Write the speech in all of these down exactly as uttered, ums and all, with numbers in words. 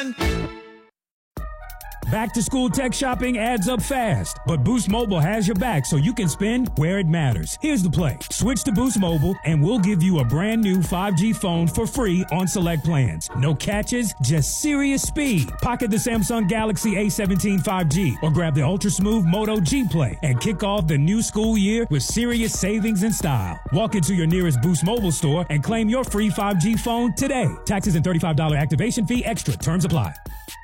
Back to school tech shopping adds up fast, but Boost Mobile has your back so you can spend where it matters. Here's the play. Switch to Boost Mobile and we'll give you a brand new five G phone for free on select plans. No catches, just serious speed. Pocket the Samsung Galaxy A seventeen five G or grab the ultra smooth Moto G Play and kick off the new school year with serious savings and style. Walk into your nearest Boost Mobile store and claim your free five G phone today. Taxes and thirty-five dollars activation fee extra. Terms apply.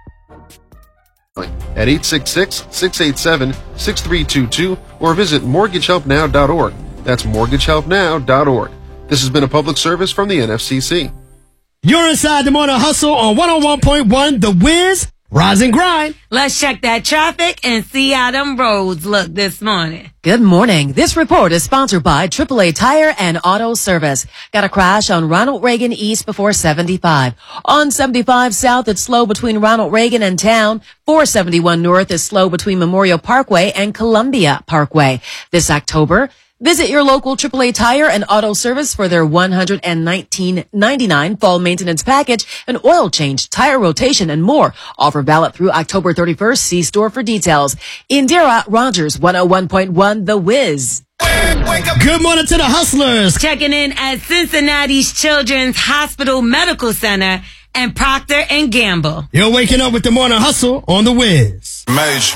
At eight six six, six eight seven, six three two two or visit mortgage help now dot org. That's mortgage help now dot org. This has been a public service from the N F C C. You're inside the Morning Hustle on one oh one point one The Wiz. Rise and grind. Let's check that traffic and see how them roads look this morning. Good morning. This report is sponsored by triple A Tire and Auto Service. Got a crash on Ronald Reagan East before seventy-five. On seventy-five South, it's slow between Ronald Reagan and Town. four seventy-one North is slow between Memorial Parkway and Columbia Parkway. This October, visit your local triple A Tire and Auto Service for their one hundred nineteen ninety-nine fall maintenance package, an oil change, tire rotation, and more. Offer valid through October thirty-first. See store for details. Indira Rogers, one oh one point one The Wiz. Good morning to the hustlers. Checking in at Cincinnati's Children's Hospital Medical Center and Procter and Gamble. You're waking up with the Morning Hustle on The Wiz. Major.